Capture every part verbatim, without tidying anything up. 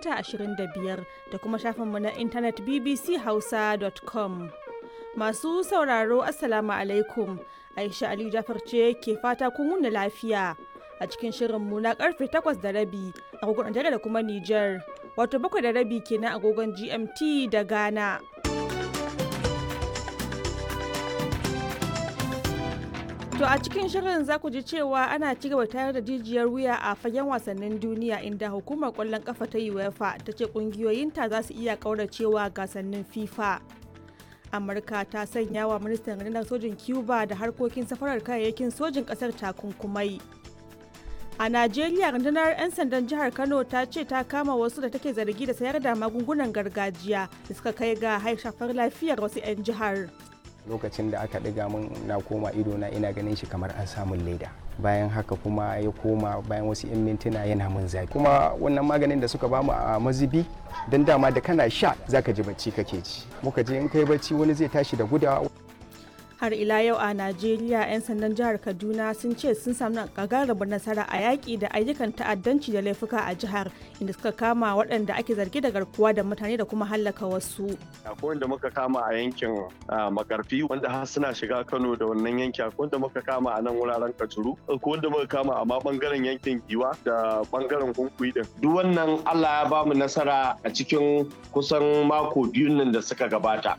mita ashirin da biyar da kuma shafinmu na intanet b b c hausa dot com. Masu sauraro Assalamu alaikum. Aisha Aliyu Jafar ce ke fata kun wuni lafiya a cikin shirinmu na karfe takwas da rabi agogon Najeriya da kuma Nijar, wato bakwai da rabi kenan agogon G M T da Ghana. To a cikin shirin za ku ji cewa ana ci gaba tayar da jijiyar wuya a fagen wasannin duniya inda hukumar kwallon kafa ta UEFA ta ce kungiyoyinta za su iya kauracewa gasannin FIFA. Amurka ta sanya wa ministan rundunar sojin Cuba da harkokin safarar kayayyakin sojin kasar takunkumai. A Najeriya, rundunar 'yan sandan jihar Kano ta ce ta kama wasu da take zargi da sayar da magungunan gargajiya da suka kai ga shafar lafiyar wasu 'yan jihar. Lokacin da aka ɗiga min na koma ido na ina ganin shi kamar an samun leda, bayan haka kuma ya koma bayan wasu 'yan mintuna yana min zafi, kuma wannan maganin da suka bamu a mazubi don dama da kana sha zaka ji bacci kake ci, muka je in kai bacci wani zai tashi da gudawa. Har ila yau a Najeriya, 'yan sandan jihar Kaduna sun ce sun samu gagarumar nasara a yaƙi da ayyukan ta'addanci da laifuka a jihar, inda suka kama waɗanda ake zargi da garkuwa da mutane da kuma hallaka wasu. Akwai wanda muka kama a yankin Makarfi wanda har suna shiga Kano da wannan yanki, akwai wanda muka kama a nan wuraren Kajuru, akwai wanda muka kama a ma bangaren yankin Giwa da bangaren Kunkuyi din. Duk wannan Allah ya bamu nasara a cikin kusan mako biyun nan da suka gabata.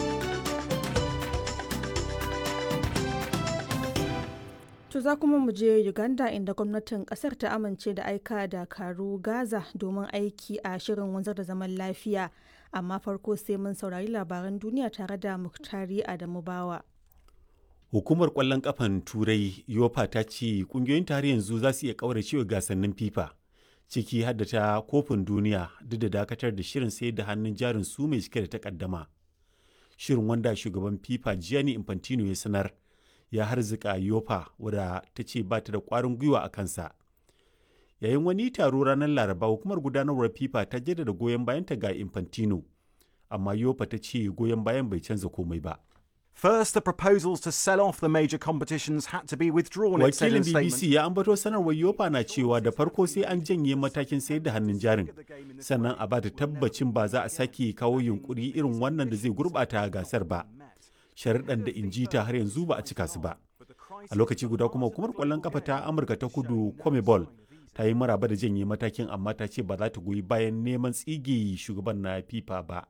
To za kuma mu je Uganda inda gwamnatin kasar ta amince da aika dakaru Gaza domin aiki a shirin wanzar da zaman lafiya. Amma farko sai mun saurari labaran duniya tare da Muktari Adamu Bawa. Hukumar kwallon kafan Turai UEFA ta ce kungiyoyin tare yanzu za su iya kauracewa gasannin FIFA, ciki har da ta kofin duniya, duk da dakatar da shirin sayar da hannun jarin su mai cike da takaddama. Shirin wanda shugaban FIFA Gianni Infantino ya sanar ya harzika yofa wadda ta ce ba ta da ƙwarin gwiwa a kansa. Yayin wani taro ranar Laraba, hukumar gudanarwar FIFA ta jaddada goyon bayanta ga Infantino, amma yofa ta ce goyon bayan bai canza komai ba. First, the proposals to sell off the major competitions had to be withdrawn. Wakilin B B C ya ambato sanarwar yofa na cewa da farko sai an janye matakin sayar da hannun jarin, sannan a ba da tabbacin ba za a sake kawo yunkuri irin wannan da zai gurɓata gasar ba. Sharaɗan da injita har yanzu ba a cika su ba. A lokaci guda kuma hukumar ƙwallon kafa ta Amurka ta Kudu CONMEBOL ta yi maraba da janye matakin, amma ta ce ba za ta goyi bayan neman tsige shugaban na FIFA ba.